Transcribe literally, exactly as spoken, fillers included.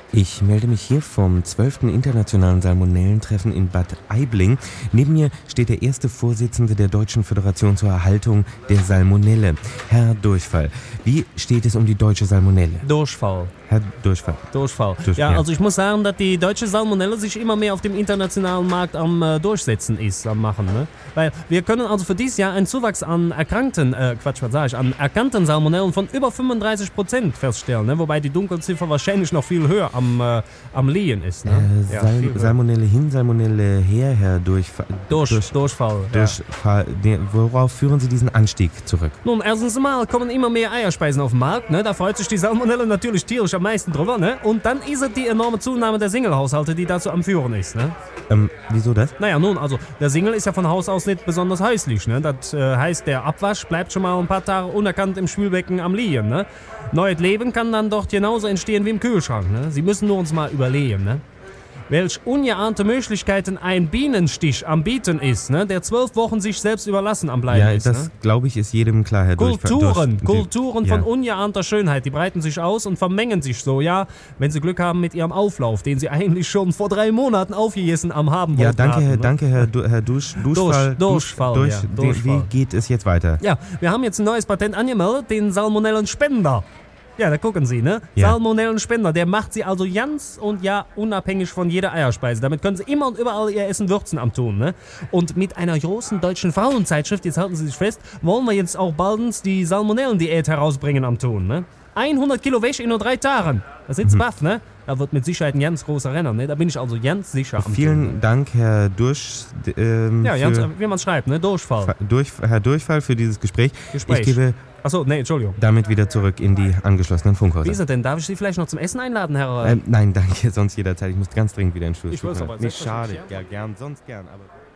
Ich melde mich hier vom zwölften Internationalen Salmonellentreffen in Bad Aibling. Neben mir steht der erste Vorsitzende der Deutschen Föderation zur Erhaltung der Salmonelle, Herr Durchfall. Wie steht es um die deutsche Salmonelle? Durchfall. Herr Durchfall. Durchfall. Ja, also ich muss sagen, dass die deutsche Salmonelle sich immer mehr auf dem internationalen Markt am äh, Durchsetzen ist, am Machen. Ne? Weil wir können also für dieses Jahr einen Zuwachs an erkrankten, äh, Quatsch, was sag ich, an erkannten Salmonellen von über fünfunddreißig Prozent feststellen. Ne? Wobei die Dunkelziffer wahrscheinlich noch viel höher am, äh, am Liegen ist. Ne? Äh, ja, Sal- Salmonelle hin, Salmonelle her, Herr Durchfall. Durch, Durch, Durchfall. Durchfall. Ja. Worauf führen Sie diesen Anstieg zurück? Nun, erstens mal kommen immer mehr Eierspeisen auf den Markt. Ne? Da freut sich die Salmonelle natürlich tierisch am meisten drüber. Ne? Und dann ist es die enorme Zunahme der Single-Haushalte, die dazu am Führen ist. Ne? Ähm, wieso das? Naja, nun, also der Single ist ja von Haus aus nicht besonders häuslich. Ne? Das äh, heißt, der Abwasch bleibt schon mal ein paar Tage unerkannt im Spülbecken am Liegen. Ne? Neues Leben kann dann dort genauso entstehen wie im Kühlschrank. Ne? Sie müssen nur uns mal überlegen. Ne? Welch ungeahnte Möglichkeiten ein Bienenstich am Bieten ist, ne? Der zwölf Wochen sich selbst überlassen am Bleiben ja, ist. Das, ne? glaube ich, ist jedem klar, Herr Kulturen, Durchfall. Kulturen ja. von ungeahnter Schönheit, die breiten sich aus und vermengen sich so, ja, wenn sie Glück haben mit ihrem Auflauf, den sie eigentlich schon vor drei Monaten aufgegessen am haben wollten. Ja, danke, hatten, Herr, ne? danke, Herr, du, Herr Dusch, Duschfall. Durch, Durchfall, durch, ja, den, Durchfall. Wie geht es jetzt weiter? Ja, wir haben jetzt ein neues Patent angemeldet, den Salmonellenspender. Ja, da gucken Sie, ne? Ja. Salmonellenspender, der macht Sie also ganz und ja unabhängig von jeder Eierspeise. Damit können Sie immer und überall Ihr Essen würzen am tun, ne? Und mit einer großen deutschen Frauenzeitschrift, jetzt halten Sie sich fest, wollen wir jetzt auch baldens die Salmonellendiät herausbringen am tun, ne? hundert Kilo Wäsche in nur drei Tagen. Das ist baff, ne? Da wird mit Sicherheit ein ganz großer Renner, ne? Da bin ich also ganz sicher am Vielen tun, ne? Dank, Herr Dursch, ähm, Ja, ganz, für, wie man schreibt, ne? Durchfall. durch, Herr Durchfall für dieses Gespräch. Gespräch. Ich gebe Achso, nee, Entschuldigung. damit wieder zurück in die angeschlossenen Funkhäuser. Wie ist es denn? Darf ich Sie vielleicht noch zum Essen einladen, Herr? Ähm, nein, danke, sonst jederzeit. Ich muss ganz dringend wieder in den Stuhl. Ich weiß aber, Nicht schade, selbstverständlich, ja, gern, sonst gern, aber...